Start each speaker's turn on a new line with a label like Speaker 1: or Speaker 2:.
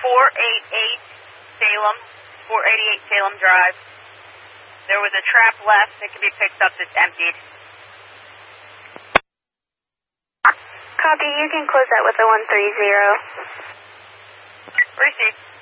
Speaker 1: 488 Salem, 488 Salem Drive. There was a trap left that can be picked up that's emptied.
Speaker 2: Copy, you can close that with a 130.
Speaker 1: Receive.